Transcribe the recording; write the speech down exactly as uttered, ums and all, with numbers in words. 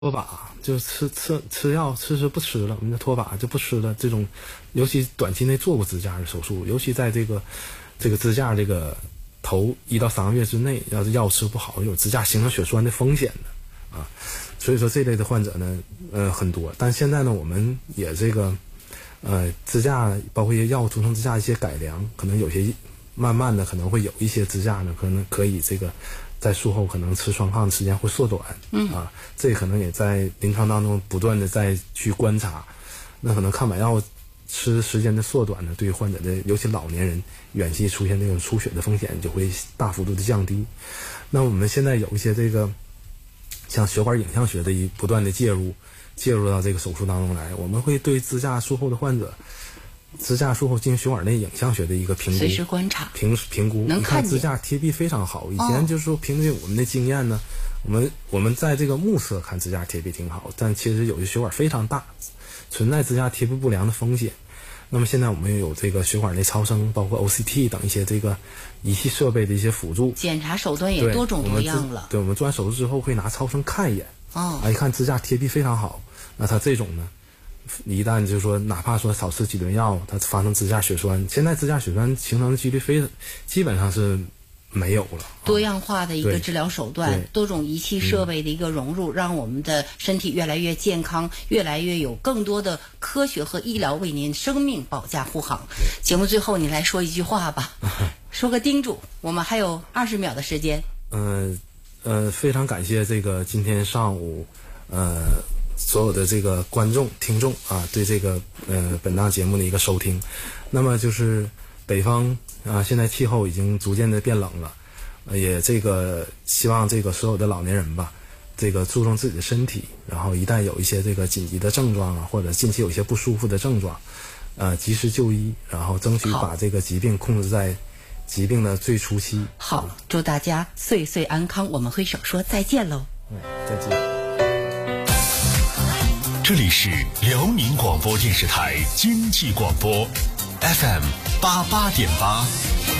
脱靶，就吃吃吃药，吃吃不吃了，我们就脱靶就不吃了。这种，尤其短期内做过支架的手术，尤其在这个这个支架这个头一到三个月之内，要是药吃不好，有支架形成血栓的风险的啊。所以说这类的患者呢，呃很多。但现在呢，我们也这个呃支架包括一些药物组成支架一些改良，可能有些慢慢的可能会有一些支架呢，可能可以这个。在术后可能吃双抗的时间会缩短，嗯啊，这可能也在临床当中不断的再去观察。那可能抗靶药吃时间的缩短呢，对于患者的尤其老年人远期出现这种出血的风险就会大幅度的降低。那我们现在有一些这个像血管影像学的一不断的介入，介入到这个手术当中来，我们会对支架术后的患者。支架术后进行血管内影像学的一个评估， 随时观察、 评评估， 能看见。 你看支架贴壁非常好。以前就是说，凭借我们的经验呢，我们我们在这个目测看支架贴壁挺好，但其实有些血管非常大，存在支架贴壁不良的风险。那么现在我们也有这个血管内超声，包括 O C T 等一些这个仪器设备的一些辅助， 检查手段也多种多样了。 对，我们做完手术之后会拿超声看一眼， 哦， 啊，一看支架贴壁非常好，那它这种呢？一旦就是说，哪怕说少吃几轮药，它发生支架血栓，现在支架血栓形成的几率非基本上是没有了。 多样化的一个治疗手段，多种仪器设备的一个融入，嗯、让我们的身体越来越健康，越来越有更多的科学和医疗为您生命保驾护航。节目最后，你来说一句话吧，说个叮嘱，我们还有二十秒的时间。 呃呃，非常感谢这个今天上午，呃。所有的这个观众、听众啊，对这个呃本档节目的一个收听。那么就是北方啊，现在气候已经逐渐的变冷了，呃、也这个希望这个所有的老年人吧，这个注重自己的身体，然后一旦有一些这个紧急的症状啊，或者近期有一些不舒服的症状，呃，及时就医，然后争取把这个疾病控制在疾病的最初期。 好，祝大家岁岁安康，我们挥手说再见喽。 嗯，再见。 这里是辽宁广播电视台经济广播 F M 八八点八。